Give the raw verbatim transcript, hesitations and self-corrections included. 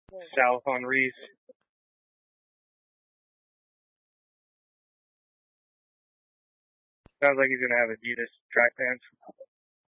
south on Reese. Sounds like he's gonna have Adidas track pants.